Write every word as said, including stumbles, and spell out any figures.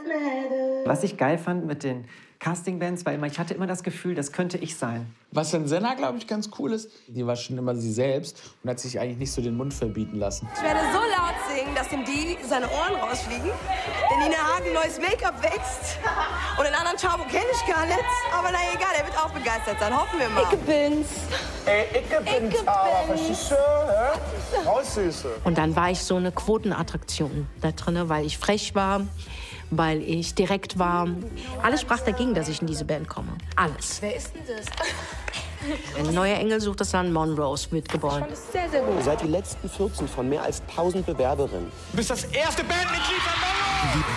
Was ich geil fand mit den Castingbands, weil immer, ich hatte immer das Gefühl, das könnte ich sein. Was an Senna, glaube ich, ganz cool ist, die war schon immer sie selbst und hat sich eigentlich nicht so den Mund verbieten lassen. Ich werde so laut singen, dass dem die seine Ohren rausfliegen, denn Nina Hagen neues Make-up wächst und den anderen Chavo kenne ich gar nicht. Aber na egal, er wird auch begeistert sein, hoffen wir mal. Ich bin's. Ey, ich bin's, Ich aber bin's. verstehst du, hä? Raus, Süße. Und dann war ich so eine Quotenattraktion da drin, weil ich frech war, weil ich direkt war. Alles sprach dagegen, dass ich in diese Band komme. Alles. Wer ist denn das? Ein neuer Engel sucht das Land Monrose wird geboren. Das ist sehr, sehr gut. Ihr seid die letzten vierzehn von mehr als tausend Bewerberinnen. Du bist das erste Bandmitglied von Monroe!